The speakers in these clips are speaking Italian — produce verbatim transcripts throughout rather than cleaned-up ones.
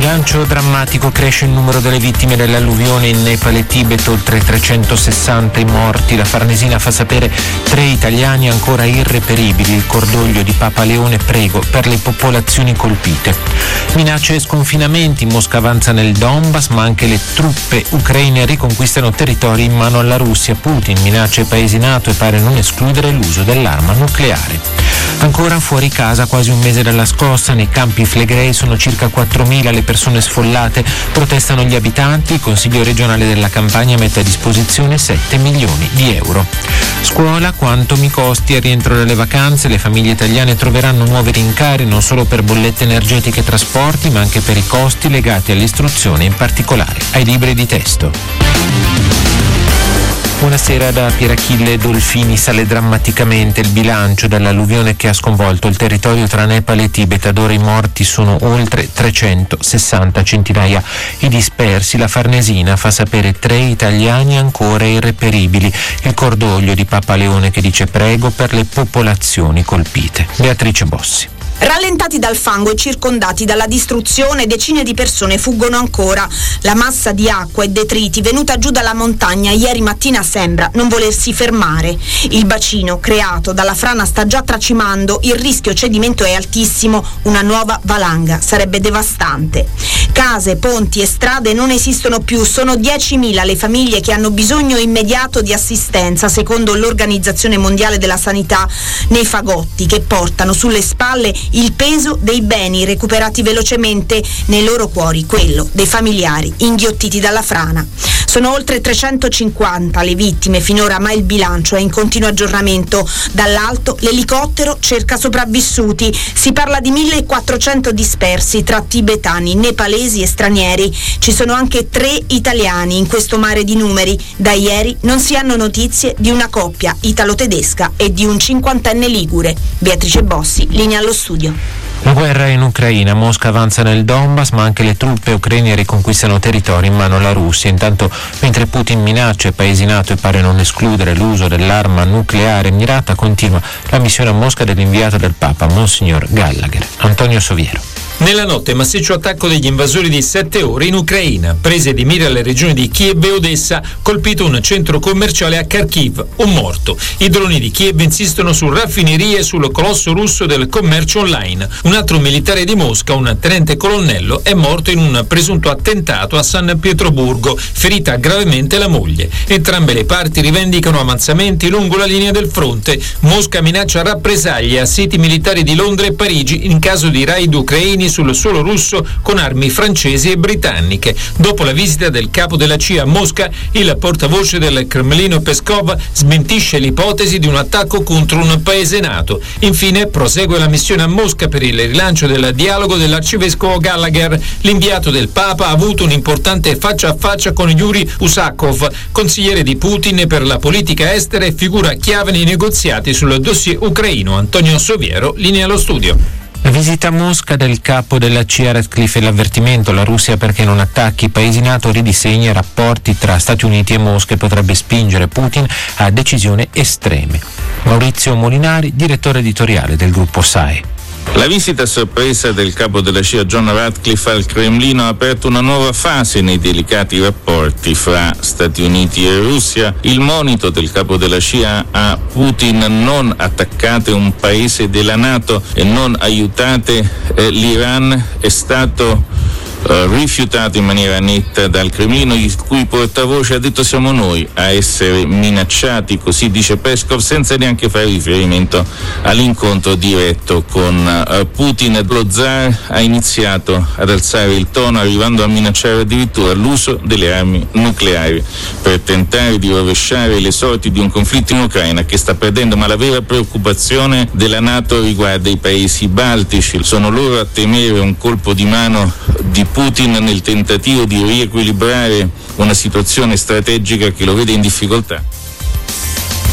Bilancio drammatico, cresce il numero delle vittime dell'alluvione in Nepal e Tibet, oltre trecentosessanta i morti. La Farnesina fa sapere tre italiani ancora irreperibili, il cordoglio di Papa Leone, prego per le popolazioni colpite. Minacce e sconfinamenti, Mosca avanza nel Donbass, ma anche le truppe ucraine riconquistano territori in mano alla Russia. Putin minaccia i paesi NATO e pare non escludere l'uso dell'arma nucleare. Ancora fuori casa, quasi un mese dalla scossa, nei campi Flegrei sono circa quattromila le persone sfollate, protestano gli abitanti, il Consiglio regionale della Campania mette a disposizione sette milioni di euro. Scuola, quanto mi costi al rientro dalle vacanze, le famiglie italiane troveranno nuovi rincari non solo per bollette energetiche e trasporti, ma anche per i costi legati all'istruzione, in particolare ai libri di testo. Buonasera da Pierachille Dolfini. Sale drammaticamente il bilancio dell'alluvione che ha sconvolto il territorio tra Nepal e Tibet. Ad ora i morti sono oltre trecentosessanta, centinaia i dispersi. La Farnesina fa sapere tre italiani ancora irreperibili. Il cordoglio di Papa Leone che dice prego per le popolazioni colpite. Beatrice Bossi. Rallentati dal fango e circondati dalla distruzione, decine di persone fuggono ancora. La massa di acqua e detriti venuta giù dalla montagna ieri mattina sembra non volersi fermare. Il bacino creato dalla frana sta già tracimando, il rischio cedimento è altissimo, una nuova valanga sarebbe devastante. Case, ponti e strade non esistono più, sono diecimila le famiglie che hanno bisogno immediato di assistenza, secondo l'Organizzazione Mondiale della Sanità, nei fagotti che portano sulle spalle il peso dei beni recuperati velocemente, nei loro cuori quello dei familiari inghiottiti dalla frana. Sono oltre trecentocinquanta le vittime finora, ma il bilancio è in continuo aggiornamento. Dall'alto l'elicottero cerca sopravvissuti. Si parla di millequattrocento dispersi tra tibetani, nepalesi e stranieri. Ci sono anche tre italiani in questo mare di numeri. Da ieri non si hanno notizie di una coppia italo-tedesca e di un cinquantenne ligure. Beatrice Bossi, linea allo studio. La guerra in Ucraina, Mosca avanza nel Donbass, ma anche le truppe ucraine riconquistano territori in mano alla Russia. Intanto, mentre Putin minaccia i paesi NATO e pare non escludere l'uso dell'arma nucleare mirata, continua la missione a Mosca dell'inviato del Papa, Monsignor Gallagher. Antonio Soviero. Nella notte massiccio attacco degli invasori di sette ore in Ucraina, prese di mira le regioni di Kiev e Odessa, colpito un centro commerciale a Kharkiv, un morto. I droni di Kiev insistono su raffinerie e sul colosso russo del commercio online. Un altro militare di Mosca, un tenente colonnello, è morto in un presunto attentato a San Pietroburgo, ferita gravemente la moglie. Entrambe le parti rivendicano avanzamenti lungo la linea del fronte. Mosca minaccia rappresaglie a siti militari di Londra e Parigi in caso di raid ucraini sul suolo russo con armi francesi e britanniche. Dopo la visita del capo della C I A a Mosca, il portavoce del Cremlino Peskov smentisce l'ipotesi di un attacco contro un paese NATO. Infine prosegue la missione a Mosca per il rilancio del dialogo dell'arcivescovo Gallagher. L'inviato del Papa ha avuto un importante faccia a faccia con Yuri Usakov, consigliere di Putin per la politica estera e figura chiave nei negoziati sul dossier ucraino. Antonio Soviero, linea allo studio. La visita a Mosca del capo della C I A Ratcliffe e l'avvertimento alla Russia perché non attacchi i paesi NATO ridisegna i rapporti tra Stati Uniti e Mosca e potrebbe spingere Putin a decisioni estreme. Maurizio Molinari, direttore editoriale del gruppo S A E. La visita a sorpresa del capo della C I A John Ratcliffe al Cremlino ha aperto una nuova fase nei delicati rapporti fra Stati Uniti e Russia. Il monito del capo della C I A a Putin: non attaccate un paese della NATO e non aiutate eh, l'Iran, è stato Uh, rifiutato in maniera netta dal Cremlino, il cui portavoce ha detto siamo noi a essere minacciati, così dice Peskov, senza neanche fare riferimento all'incontro diretto con uh, Putin. Lo zar ha iniziato ad alzare il tono, arrivando a minacciare addirittura l'uso delle armi nucleari per tentare di rovesciare le sorti di un conflitto in Ucraina che sta perdendo. Ma la vera preoccupazione della NATO riguarda i paesi baltici. Sono loro a temere un colpo di mano di Putin nel tentativo di riequilibrare una situazione strategica che lo vede in difficoltà.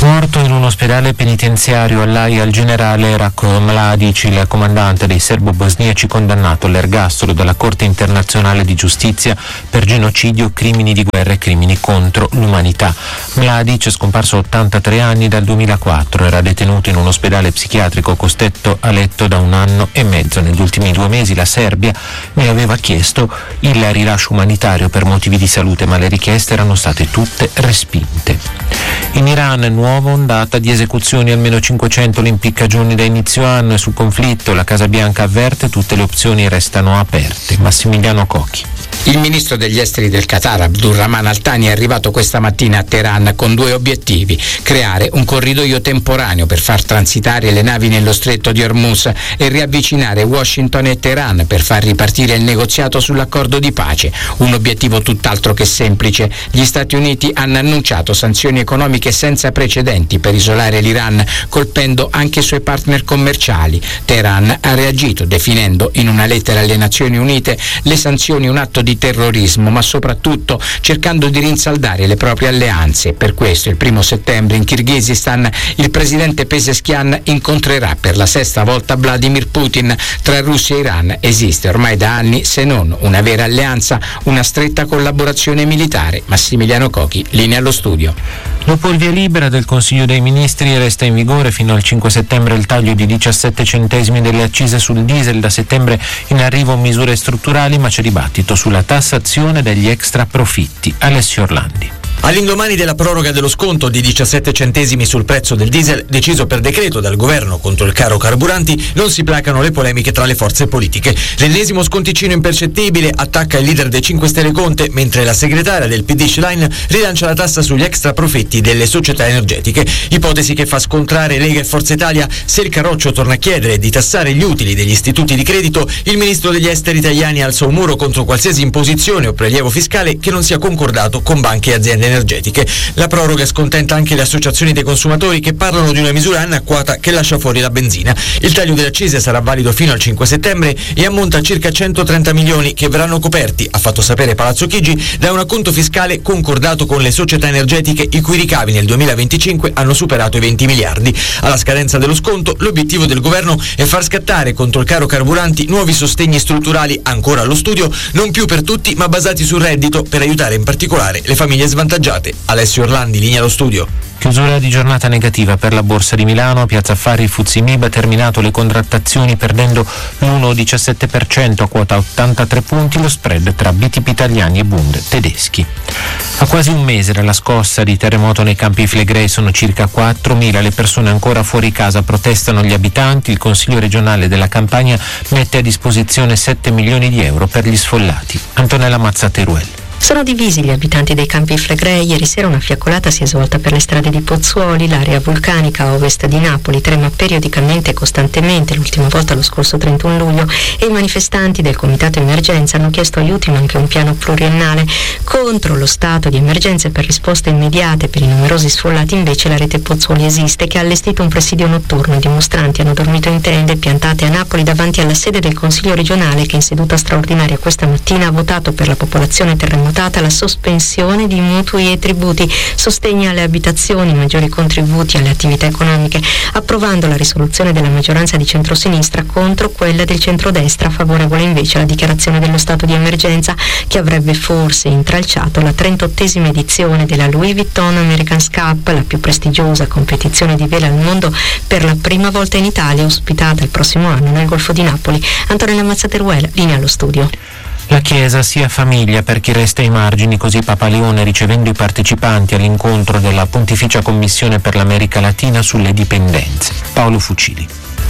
Morto in un ospedale penitenziario all'Aia il generale Ratko Mladic, il comandante dei serbo-bosniaci condannato all'ergastolo dalla Corte internazionale di giustizia per genocidio, crimini di guerra e crimini contro l'umanità. Mladic, scomparso a ottantatré anni dal duemilaquattro, era detenuto in un ospedale psichiatrico costretto a letto da un anno e mezzo. Negli ultimi due mesi la Serbia ne aveva chiesto il rilascio umanitario per motivi di salute, ma le richieste erano state tutte respinte. In Iran nuova ondata di esecuzioni, almeno cinquecento l'impiccagioni da inizio anno, e sul conflitto la Casa Bianca avverte tutte le opzioni restano aperte. Massimiliano Cocchi. Il ministro degli esteri del Qatar, Abdurrahman Al-Thani, è arrivato questa mattina a Teheran con due obiettivi: creare un corridoio temporaneo per far transitare le navi nello stretto di Hormuz e riavvicinare Washington e Teheran per far ripartire il negoziato sull'accordo di pace. Un obiettivo tutt'altro che semplice. Gli Stati Uniti hanno annunciato sanzioni economiche senza precedenti per isolare l'Iran, colpendo anche i suoi partner commerciali. Teheran ha reagito definendo in una lettera alle Nazioni Unite le sanzioni un atto di terrorismo, ma soprattutto cercando di rinsaldare le proprie alleanze. Per questo il primo settembre in Kirghizistan il presidente Pezeshkian incontrerà per la sesta volta Vladimir Putin. Tra Russia e Iran esiste ormai da anni, se non una vera alleanza, una stretta collaborazione militare. Massimiliano Cocchi, linea allo studio. Dopo il via libera del Consiglio dei Ministri resta in vigore fino al cinque settembre il taglio di diciassette centesimi delle accise sul diesel. Da settembre in arrivo misure strutturali, ma c'è dibattito sulla tassazione degli extra profitti. Alessio Orlandi. All'indomani della proroga dello sconto di diciassette centesimi sul prezzo del diesel, deciso per decreto dal governo contro il caro carburanti, non si placano le polemiche tra le forze politiche. L'ennesimo sconticino impercettibile attacca il leader dei cinque Stelle Conte, mentre la segretaria del P D Schlein rilancia la tassa sugli extra profitti delle società energetiche. Ipotesi che fa scontrare Lega e Forza Italia. Se il Carroccio torna a chiedere di tassare gli utili degli istituti di credito, il ministro degli esteri italiani alza un muro contro qualsiasi imposizione o prelievo fiscale che non sia concordato con banche e aziende energetiche. La proroga scontenta anche le associazioni dei consumatori, che parlano di una misura anacquata che lascia fuori la benzina. Il taglio delle accise sarà valido fino al cinque settembre e ammonta a circa centotrenta milioni che verranno coperti, ha fatto sapere Palazzo Chigi, da un acconto fiscale concordato con le società energetiche i cui ricavi nel duemilaventicinque hanno superato i venti miliardi. Alla scadenza dello sconto, l'obiettivo del governo è far scattare contro il caro carburanti nuovi sostegni strutturali ancora allo studio, non più per tutti ma basati sul reddito, per aiutare in particolare le famiglie svantaggiate. Alessio Orlandi, linea allo studio. Chiusura di giornata negativa per la Borsa di Milano. Piazza Affari Fuzimib ha terminato le contrattazioni perdendo l'uno virgola diciassette per cento a quota ottantatré punti, lo spread tra B T P italiani e Bund tedeschi. A quasi un mese dalla scossa di terremoto nei Campi Flegrei sono circa quattromila le persone ancora fuori casa, protestano gli abitanti. Il Consiglio regionale della Campania mette a disposizione sette milioni di euro per gli sfollati. Antonella Mazzateruel. Sono divisi gli abitanti dei Campi Flegrei. Ieri sera una fiaccolata si è svolta per le strade di Pozzuoli, l'area vulcanica a ovest di Napoli trema periodicamente e costantemente, l'ultima volta lo scorso trentuno luglio, e i manifestanti del Comitato Emergenza hanno chiesto aiuti ma anche un piano pluriennale. Contro lo stato di emergenza e per risposte immediate per i numerosi sfollati invece la rete Pozzuoli esiste, che ha allestito un presidio notturno. I dimostranti hanno dormito in tende piantate a Napoli davanti alla sede del Consiglio regionale, che in seduta straordinaria questa mattina ha votato per la popolazione terremotata la sospensione di mutui e tributi, sostegni alle abitazioni, maggiori contributi alle attività economiche, approvando la risoluzione della maggioranza di centrosinistra contro quella del centrodestra, favorevole invece alla dichiarazione dello stato di emergenza, che avrebbe forse intralciato la trentottesima edizione della Louis Vuitton America's Cup, la più prestigiosa competizione di vela al mondo, per la prima volta in Italia, ospitata il prossimo anno nel Golfo di Napoli. Antonella Mazzateruel, linea allo studio. La Chiesa sia famiglia per chi resta ai margini, così Papa Leone ricevendo i partecipanti all'incontro della Pontificia Commissione per l'America Latina sulle dipendenze. Paolo Fucili.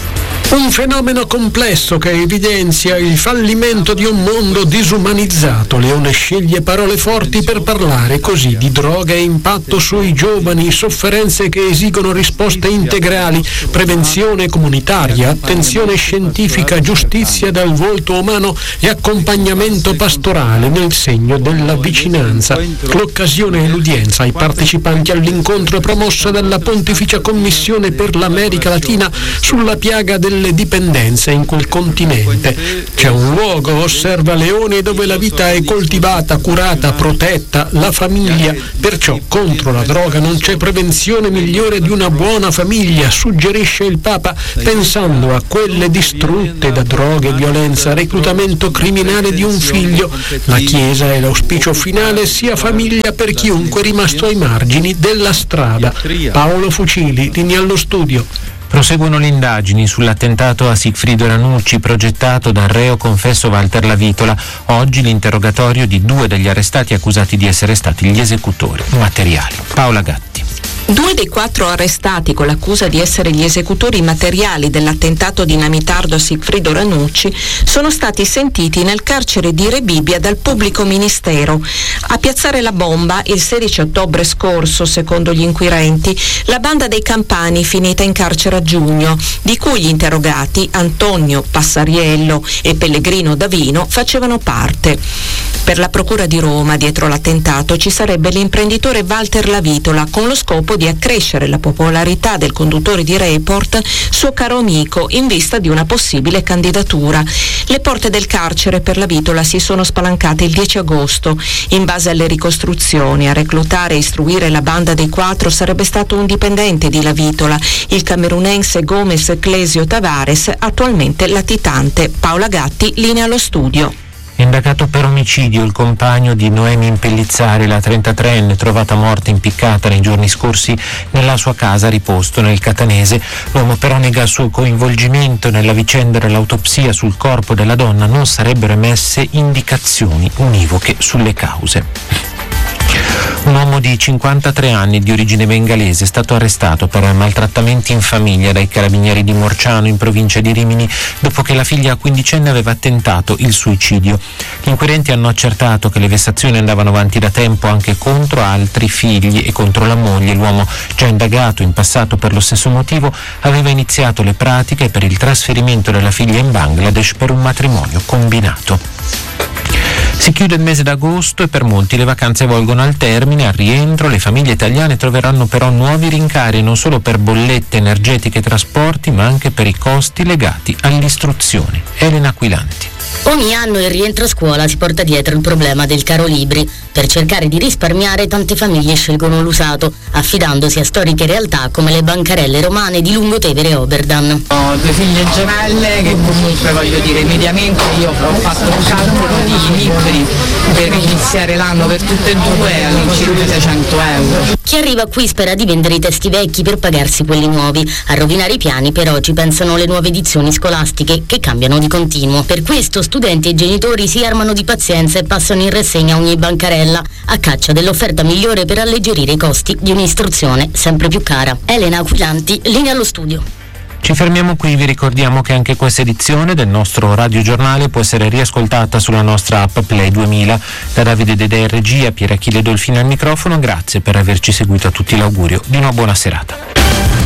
Un fenomeno complesso che evidenzia il fallimento di un mondo disumanizzato. Leone sceglie parole forti per parlare così di droga e impatto sui giovani, sofferenze che esigono risposte integrali, prevenzione comunitaria, attenzione scientifica, giustizia dal volto umano e accompagnamento pastorale nel segno della vicinanza. L'occasione e l'udienza ai partecipanti all'incontro è promossa dalla Pontificia Commissione per l'America Latina sulla piaga del delle dipendenze in quel continente. C'è un luogo, osserva Leone, dove la vita è coltivata, curata, protetta, la famiglia. Perciò contro la droga non c'è prevenzione migliore di una buona famiglia, suggerisce il Papa, pensando a quelle distrutte da droghe e violenza, reclutamento criminale di un figlio. La Chiesa è l'auspicio finale sia famiglia per chiunque è rimasto ai margini della strada. Paolo Fucili, linea allo studio. Proseguono le indagini sull'attentato a Sigfrido Ranucci progettato dal reo confesso Walter Lavitola. Oggi l'interrogatorio di due degli arrestati accusati di essere stati gli esecutori materiali. Paola Gatti. Due dei quattro arrestati con l'accusa di essere gli esecutori materiali dell'attentato dinamitardo a Sigfrido Ranucci sono stati sentiti nel carcere di Rebibbia dal pubblico ministero. A piazzare la bomba il sedici ottobre scorso, secondo gli inquirenti, la banda dei Campani finita in carcere a giugno, di cui gli interrogati Antonio Passariello e Pellegrino Davino facevano parte. Per la Procura di Roma, dietro l'attentato, ci sarebbe l'imprenditore Walter Lavitola, con lo scopo di accrescere la popolarità del conduttore di Report, suo caro amico, in vista di una possibile candidatura. Le porte del carcere per Lavitola si sono spalancate il dieci agosto. In base alle ricostruzioni, a reclutare e istruire la banda dei quattro sarebbe stato un dipendente di Lavitola, il camerunense Gomez Clesio Tavares, attualmente latitante. Paola Gatti, linea allo studio. Indagato per omicidio il compagno di Noemi Impellizzari, la trentatreenne trovata morta impiccata nei giorni scorsi nella sua casa riposto nel Catanese. L'uomo però nega il suo coinvolgimento nella vicenda dell'autopsia sul corpo della donna. Non sarebbero emesse indicazioni univoche sulle cause. Un uomo di cinquantatré anni di origine bengalese è stato arrestato per maltrattamenti in famiglia dai carabinieri di Morciano in provincia di Rimini dopo che la figlia quindicenne aveva tentato il suicidio. Gli inquirenti hanno accertato che le vessazioni andavano avanti da tempo anche contro altri figli e contro la moglie. L'uomo, già indagato in passato per lo stesso motivo, aveva iniziato le pratiche per il trasferimento della figlia in Bangladesh per un matrimonio combinato. Si chiude il mese d'agosto e per molti le vacanze volgono al termine. Al rientro le famiglie italiane troveranno però nuovi rincari non solo per bollette energetiche e trasporti, ma anche per i costi legati all'istruzione. Elena Aquilanti. Ogni anno il rientro a scuola si porta dietro il problema del caro libri. Per cercare di risparmiare, tante famiglie scelgono l'usato, affidandosi a storiche realtà come le bancarelle romane di Lungotevere e Oberdan. Ho due figlie gemelle che comunque, voglio dire, mediamente io ho fatto usato di libri per iniziare l'anno per tutte e due all'incirca seicento euro. Chi arriva qui spera di vendere i testi vecchi per pagarsi quelli nuovi. A rovinare i piani però ci pensano le nuove edizioni scolastiche che cambiano di continuo. Per questo studenti e genitori si armano di pazienza e passano in rassegna ogni bancarella a caccia dell'offerta migliore per alleggerire i costi di un'istruzione sempre più cara. Elena Aquilanti, linea allo studio. Ci fermiamo qui, vi ricordiamo che anche questa edizione del nostro radiogiornale può essere riascoltata sulla nostra app Play duemila. Da Davide Dedè in regia, Pier Achille Dolfino al microfono, grazie per averci seguito, a tutti l'augurio di una buona serata.